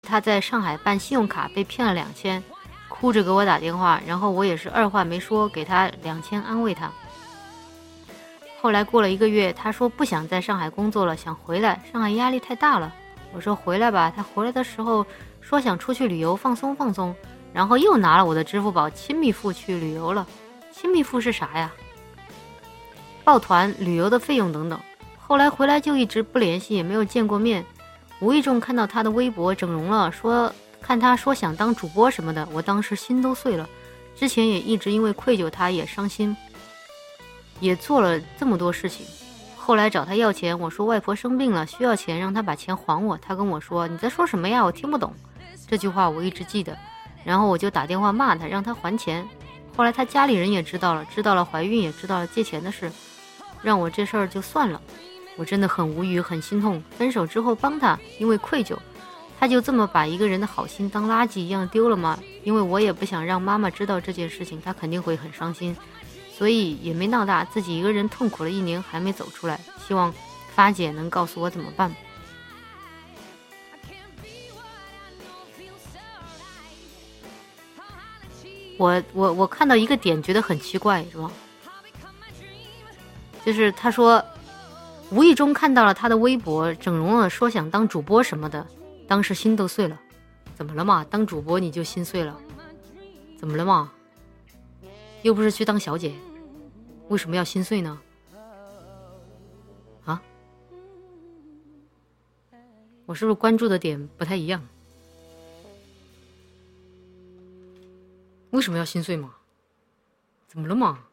他在上海办信用卡被骗了2000，哭着给我打电话，然后我也是二话没说给他2000安慰他。后来过了1个月，他说不想在上海工作了，想回来，上海压力太大了。我说回来吧，他回来的时候说想出去旅游放松放松，然后又拿了我的支付宝亲密付去旅游了。亲密付是啥呀？报团、旅游的费用等等。后来回来就一直不联系，也没有见过面。无意中看到他的微博整容了，看他说想当主播什么的，我当时心都碎了。之前也一直因为愧疚他也伤心，也做了这么多事情。后来找他要钱，我说外婆生病了需要钱，让他把钱还我。他跟我说你在说什么呀，我听不懂。这句话我一直记得，然后我就打电话骂他，让他还钱。后来他家里人也知道了怀孕，也知道了借钱的事，让我这事儿就算了。我真的很无语，很心痛。分手之后帮他，因为愧疚，他就这么把一个人的好心当垃圾一样丢了吗？因为我也不想让妈妈知道这件事情，她肯定会很伤心，所以也没闹大，自己一个人痛苦了1年还没走出来。希望发姐能告诉我怎么办。我看到一个点觉得很奇怪，是吧？就是他说无意中看到了他的微博整容了，说想当主播什么的，当时心都碎了。怎么了嘛？当主播你就心碎了？怎么了嘛？又不是去当小姐，为什么要心碎呢？啊？我是不是关注的点不太一样？为什么要心碎嘛？怎么了嘛？